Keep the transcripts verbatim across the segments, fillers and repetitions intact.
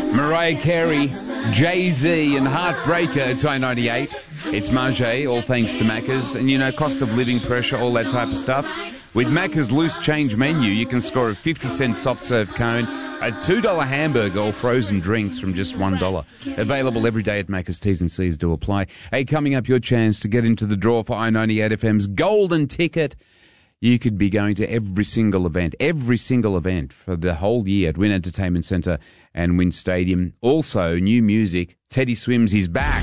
Mariah Carey, Jay-Z and Heartbreaker at I ninety-eight. It's Marjay, all thanks to Macca's. And, you know, cost of living pressure, all that type of stuff. With Macca's loose change menu, you can score a fifty cent soft serve cone, a two dollar hamburger or frozen drinks from just one dollar. Available every day at Macca's. T's and C's do apply. Hey, coming up, your chance to get into the draw for I ninety-eight F M's golden ticket. You could be going to every single event, every single event for the whole year at Wynn Entertainment Centre and Wynn Stadium. Also, new music. Teddy Swims is back.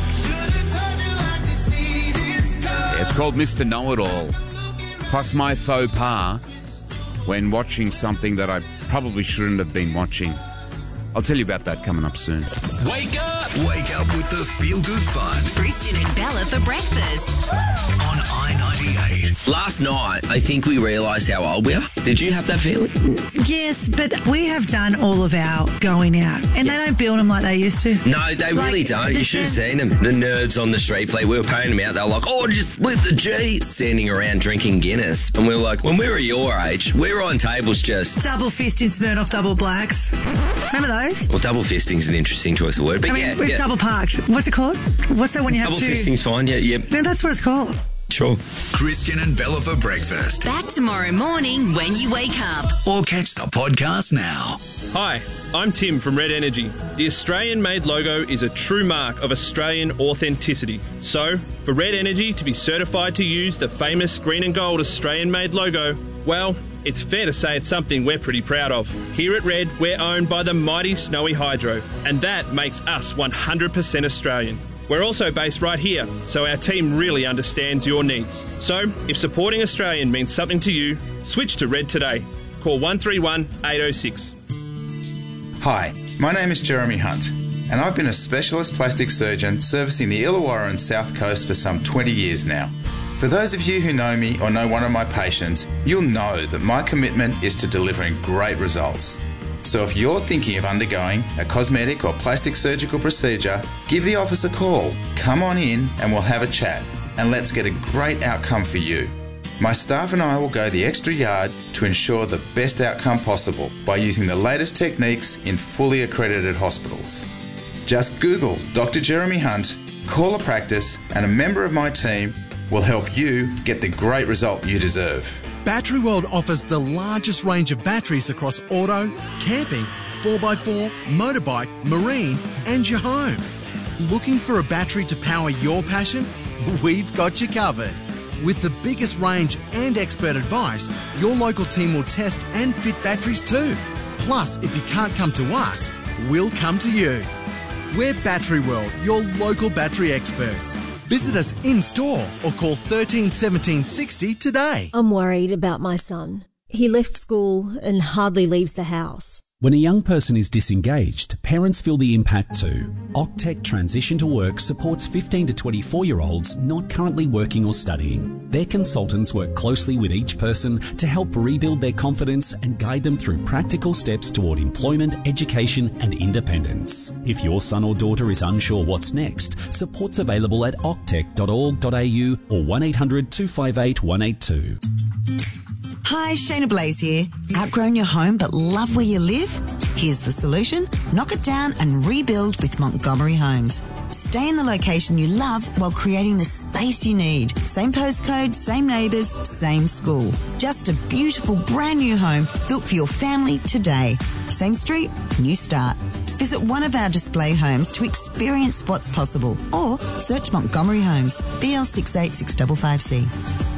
Yeah, it's called Mister Know-It-All. Plus my faux pas when watching something that I probably shouldn't have been watching. I'll tell you about that coming up soon. Wake up! Wake up with the feel-good fun. Christian and Bella for breakfast. On I ninety-eight. Last night, I think we realised how old we are. Did you have that feeling? Yes, but we have done all of our going out, and Yeah. they don't build them like they used to. No, they Like, really don't. the You should have gen- seen them. The nerds on the street fleet, we were paying them out. They were like, oh, just split the G. Standing around drinking Guinness. And we were like, when we were your age, we were on tables just... Double fist in Smirnoff double blacks. Remember those? Well, double fisting's an interesting choice of word, but I mean, yeah. we're yeah. double parked. What's it called? What's that when you have Double two? fisting's fine, yeah, yeah, No, that's what it's called. sure. Christian and Bella for breakfast. Back tomorrow morning when you wake up. Or catch the podcast now. Hi, I'm Tim from Red Energy. The Australian-made logo is a true mark of Australian authenticity. So, for Red Energy to be certified to use the famous green and gold Australian-made logo, well, it's fair to say it's something we're pretty proud of. Here at Red, we're owned by the mighty Snowy Hydro, and that makes us one hundred percent Australian. We're also based right here, so our team really understands your needs. So, if supporting Australian means something to you, switch to Red today. Call one three one, eight oh six. Hi, my name is Jeremy Hunt, and I've been a specialist plastic surgeon servicing the Illawarra and South Coast for some twenty years now. For those of you who know me or know one of my patients, you'll know that my commitment is to delivering great results. So if you're thinking of undergoing a cosmetic or plastic surgical procedure, give the office a call. Come on in and we'll have a chat, and let's get a great outcome for you. My staff and I will go the extra yard to ensure the best outcome possible by using the latest techniques in fully accredited hospitals. Just Google Doctor Jeremy Hunt, call a practice, and a member of my team will help you get the great result you deserve. Battery World offers the largest range of batteries across auto, camping, four by four, motorbike, marine and your home. Looking for a battery to power your passion? We've got you covered. With the biggest range and expert advice, your local team will test and fit batteries too. Plus, if you can't come to us, we'll come to you. We're Battery World, your local battery experts. Visit us in-store or call thirteen seventeen sixty today. I'm worried about my son. He left school and hardly leaves the house. When a young person is disengaged, parents feel the impact too. Octec Transition to Work supports fifteen to twenty-four-year-olds not currently working or studying. Their consultants work closely with each person to help rebuild their confidence and guide them through practical steps toward employment, education and independence. If your son or daughter is unsure what's next, support's available at octec dot org dot a u or one eight hundred two five eight one eight two. Hi, Shayna Blaze here. Outgrown your home but love where you live? Here's the solution. Knock it down and rebuild with Montgomery Homes. Stay in the location you love while creating the space you need. Same postcode, same neighbours, same school. Just a beautiful brand new home built for your family today. Same street, new start. Visit one of our display homes to experience what's possible or search Montgomery Homes, B L six eight six five five C.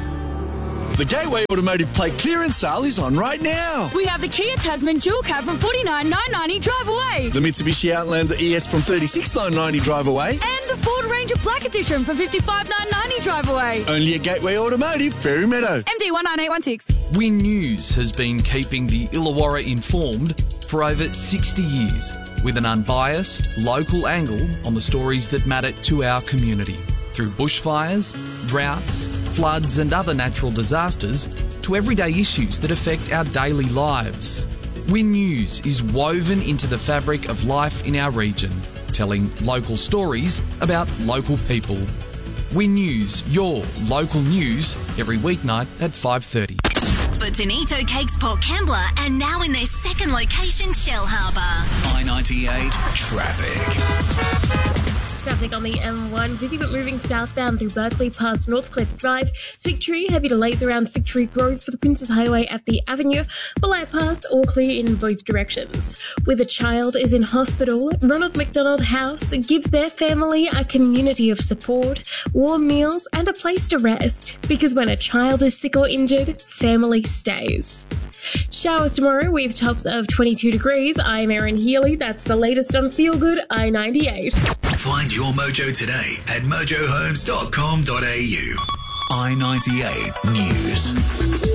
The Gateway Automotive Plate Clearance Sale is on right now. We have the Kia Tasman dual cab from forty-nine thousand nine hundred ninety drive away. The Mitsubishi Outlander E S from thirty-six thousand nine hundred ninety drive away. And the Ford Ranger Black Edition from fifty-five thousand nine hundred ninety drive away. Only at Gateway Automotive, Fairy Meadow. M D one nine eight one six. Win News has been keeping the Illawarra informed for over sixty years with an unbiased, local angle on the stories that matter to our community. Through bushfires, droughts, floods and other natural disasters to everyday issues that affect our daily lives. Win News is woven into the fabric of life in our region, telling local stories about local people. Win News, your local news, every weeknight at five thirty. Bonito Cakes Port Kembla and now in their second location, Shell Harbour. I ninety-eight traffic. Traffic on the M one, busy but moving southbound through Berkeley past Northcliffe Drive. Victory, heavy delays around Victory Grove for the Princess Highway at the Avenue. Belay Pass, all clear in both directions. With a child is in hospital, Ronald McDonald House gives their family a community of support, warm meals and a place to rest. Because when a child is sick or injured, family stays. Showers tomorrow with tops of twenty-two degrees. I'm Erin Healy. That's the latest on Feel Good I ninety-eight. Find your mojo today at mojo homes dot com dot a u. I ninety-eight News.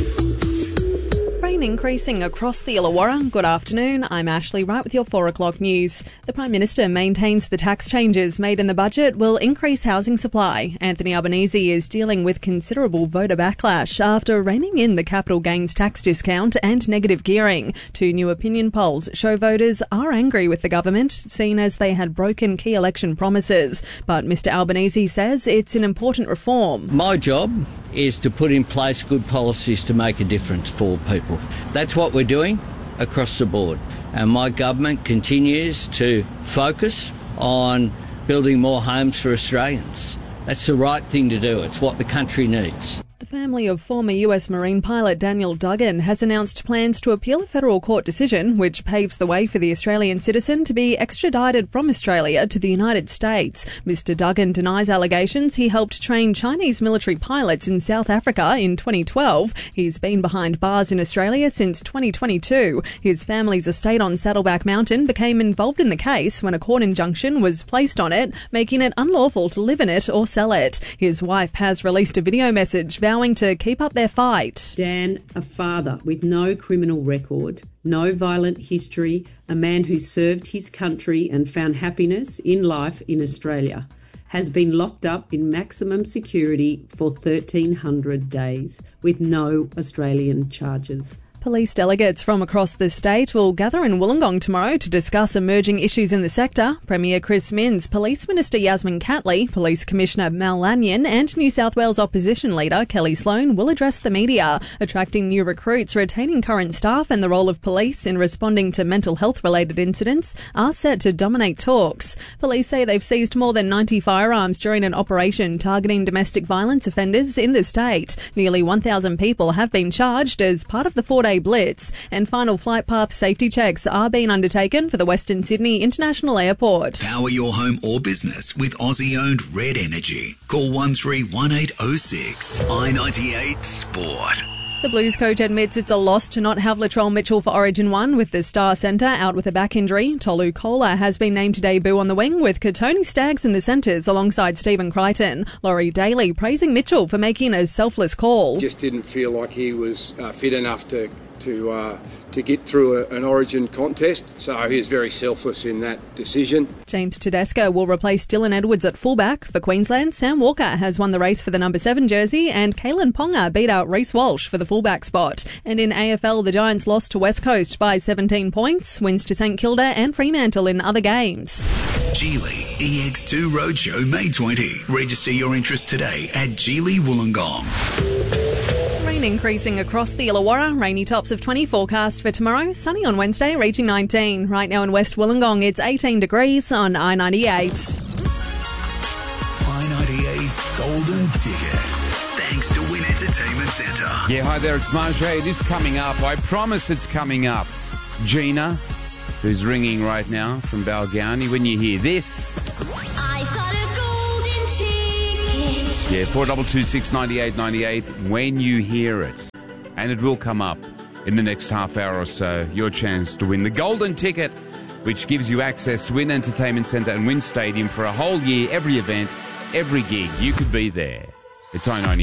Rain increasing across the Illawarra. Good afternoon, I'm Ashley, right with your four o'clock news. The Prime Minister maintains the tax changes made in the budget will increase housing supply. Anthony Albanese is dealing with considerable voter backlash after reining in the capital gains tax discount and negative gearing. Two new opinion polls show voters are angry with the government, seen as they had broken key election promises. But Mr Albanese says it's an important reform. My job is to put in place good policies to make a difference for people. That's what we're doing across the board. And my government continues to focus on building more homes for Australians. That's the right thing to do. It's what the country needs. The family of former U S Marine pilot Daniel Duggan has announced plans to appeal a federal court decision which paves the way for the Australian citizen to be extradited from Australia to the United States. Mister Duggan denies allegations he helped train Chinese military pilots in South Africa in twenty twelve. He's been behind bars in Australia since twenty twenty-two. His family's estate on Saddleback Mountain became involved in the case when a court injunction was placed on it, making it unlawful to live in it or sell it. His wife has released a video message vowing to keep up their fight. Dan, a father with no criminal record, no violent history, a man who served his country and found happiness in life in Australia, has been locked up in maximum security for thirteen hundred days with no Australian charges. Police delegates from across the state will gather in Wollongong tomorrow to discuss emerging issues in the sector. Premier Chris Minns, Police Minister Yasmin Catley, Police Commissioner Mal Lanyon and New South Wales Opposition Leader Kelly Sloan will address the media. Attracting new recruits, retaining current staff and the role of police in responding to mental health related incidents are set to dominate talks. Police say they've seized more than ninety firearms during an operation targeting domestic violence offenders in the state. Nearly one thousand people have been charged as part of the four-day blitz, and final flight path safety checks are being undertaken for the Western Sydney International Airport. Power your home or business with Aussie-owned Red Energy. Call one three one eight oh six. I ninety-eight Sport. The Blues coach admits it's a loss to not have Latrell Mitchell for Origin one with the star centre out with a back injury. Tolu Kola has been named to debut on the wing with Katoni Staggs in the centres alongside Stephen Crichton. Laurie Daly praising Mitchell for making a selfless call. Just didn't feel like he was uh, fit enough to to uh, to get through a, an Origin contest, so he was very selfless in that decision. James Tedesco will replace Dylan Edwards at fullback. For Queensland, Sam Walker has won the race for the number seven jersey and Kalen Ponga beat out Reece Walsh for the fullback spot. And in A F L, the Giants lost to West Coast by seventeen points, wins to St Kilda and Fremantle in other games. Geely E X two Roadshow May twentieth. Register your interest today at Geely Wollongong. Rain increasing across the Illawarra. Rainy tops of twenty forecast for tomorrow. Sunny on Wednesday, reaching nineteen. Right now in West Wollongong, it's eighteen degrees on I ninety-eight. I ninety-eight's Golden Ticket. Thanks to Win Entertainment Centre. Yeah, hi there, it's Marjay. It is coming up. I promise it's coming up. Gina, who's ringing right now from Balgownie, when you hear this. I've got a golden ticket. Yeah, four two two six nine eight nine eight when you hear it. And it will come up in the next half hour or so. Your chance to win the golden ticket, which gives you access to Win Entertainment Centre and Win Stadium for a whole year, every event, every gig. You could be there. It's I ninety-eight.